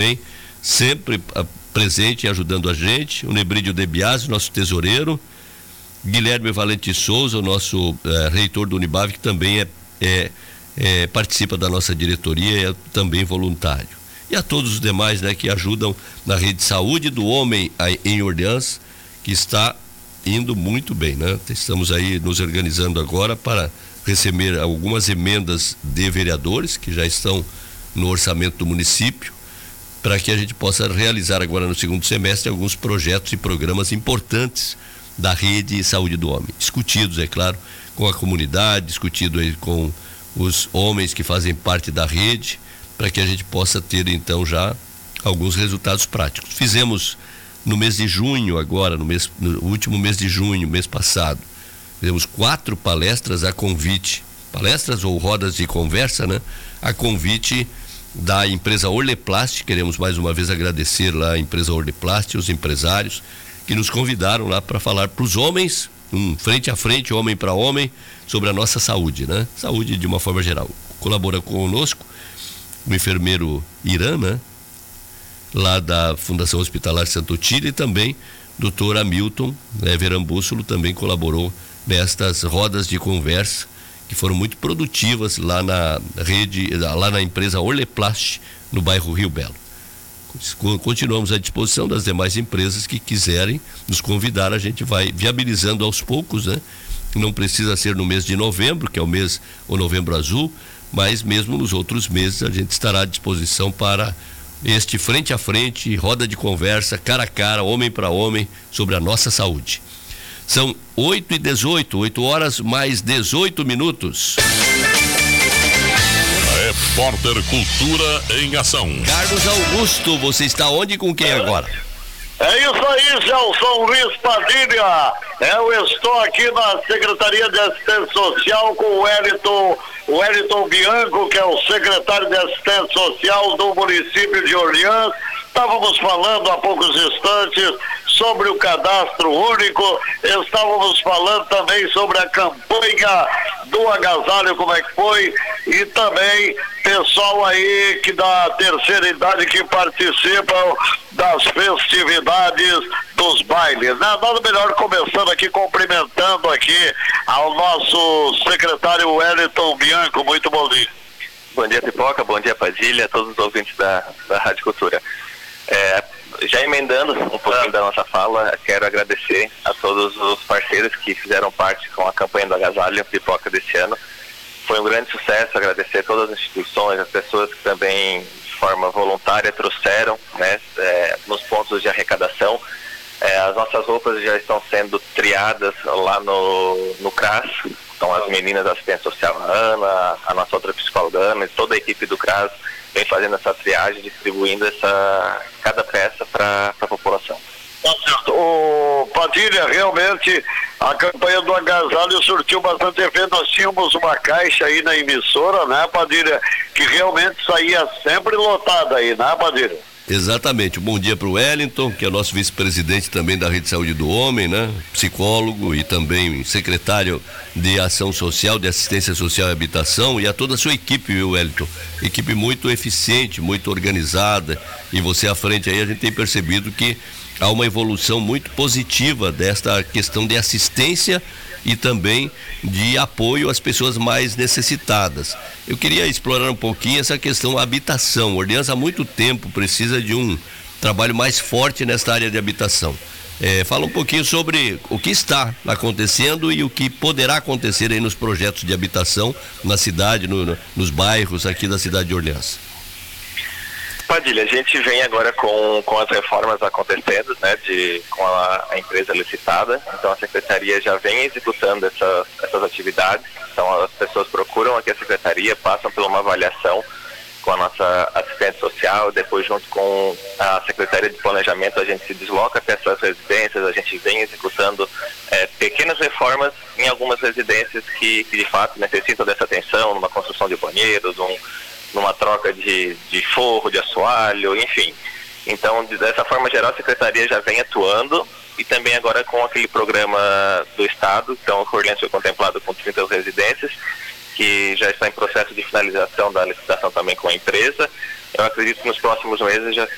também sempre presente e ajudando a gente, o Nebrídio De Biasi, nosso tesoureiro, Guilherme Valente Souza, o nosso reitor do Unibav, que também participa da nossa diretoria, é também voluntário. E a todos os demais, né, que ajudam na rede de saúde do homem em Orleans, que está indo muito bem, né? Estamos aí nos organizando agora para receber algumas emendas de vereadores que já estão no orçamento do município, para que a gente possa realizar agora no segundo semestre alguns projetos e programas importantes da rede de saúde do homem, discutidos, é claro, com a comunidade, discutido aí com os homens que fazem parte da rede, para que a gente possa ter então já alguns resultados práticos. Fizemos no mês de junho agora, no último mês de junho, mês passado, fizemos 4 palestras a convite, palestras ou rodas de conversa, né? A convite da empresa Orleplast. Queremos mais uma vez agradecer lá a empresa Orleplast, os empresários que nos convidaram lá para falar para os homens, frente a frente, homem para homem, sobre a nossa saúde, né? Saúde de uma forma geral. Colabora conosco o enfermeiro Irã, né? Lá da Fundação Hospitalar Santo Otílio, e também doutor Hamilton Verambússulo também colaborou nestas rodas de conversa que foram muito produtivas lá na rede, lá na empresa Orleplast, no bairro Rio Belo. Continuamos à disposição das demais empresas que quiserem nos convidar, a gente vai viabilizando aos poucos, né? Não precisa ser no mês de novembro, que é o Novembro Azul, mas mesmo nos outros meses a gente estará à disposição para este frente a frente, roda de conversa, cara a cara, homem para homem, sobre a nossa saúde. São 8h18, 8 horas mais 18 minutos. Repórter Cultura em Ação. Carlos Augusto, você está onde e com quem agora? É isso aí, Gelson Luiz Padilha. Eu estou aqui na Secretaria de Assistência Social com o Wellington Bianco, que é o secretário de Assistência Social do município de Orleans. Estávamos falando há poucos instantes sobre o cadastro único, estávamos falando também sobre a campanha do agasalho, como é que foi, e também pessoal aí que da terceira idade que participam das festividades dos bailes, né? Nada melhor começando aqui, cumprimentando aqui ao nosso secretário Wellington Bianco. Muito bom dia. Bom dia, Pipoca, bom dia, Padilha, a todos os ouvintes da Rádio Cultura. Já emendando um pouquinho da nossa fala, quero agradecer a todos os parceiros que fizeram parte com a campanha do agasalho Pipoca deste ano. Foi um grande sucesso, agradecer a todas as instituições, as pessoas que também de forma voluntária trouxeram, né, nos pontos de arrecadação. As nossas roupas já estão sendo triadas lá no CRAS, então as meninas da assistência social, a Ana, a nossa outra psicóloga Ana, e toda a equipe do CRAS vem fazendo essa triagem, distribuindo cada peça para a população. Tá certo. O Padilha, realmente a campanha do agasalho surtiu bastante efeito. Nós tínhamos uma caixa aí na emissora, né, Padilha, que realmente saía sempre lotada aí, né, Padilha? Exatamente. Bom dia para o Wellington, que é nosso vice-presidente também da Rede de Saúde do Homem, né? Psicólogo e também secretário de Ação Social, de Assistência Social e Habitação, e a toda a sua equipe, viu, Wellington? Equipe muito eficiente, muito organizada, e você à frente aí, a gente tem percebido que há uma evolução muito positiva desta questão de assistência e também de apoio às pessoas mais necessitadas. Eu queria explorar um pouquinho essa questão da habitação. Orleans há muito tempo precisa de um trabalho mais forte nesta área de habitação. Fala um pouquinho sobre o que está acontecendo e o que poderá acontecer aí nos projetos de habitação na cidade, nos bairros aqui da cidade de Orleans. Padilha, a gente vem agora com as reformas acontecendo, né, com a empresa licitada. Então a secretaria já vem executando essas atividades. Então as pessoas procuram aqui a secretaria, passam por uma avaliação com a nossa assistente social, depois junto com a secretaria de planejamento a gente se desloca até essas residências, a gente vem executando pequenas reformas em algumas residências que de fato necessitam dessa atenção, numa construção de banheiros, numa troca de forro, de assoalho, enfim. Então, dessa forma geral, a Secretaria já vem atuando, e também agora com aquele programa do Estado. Então, o Orleans foi contemplado com 30 residências, que já está em processo de finalização da licitação também com a empresa. Eu acredito que nos próximos meses já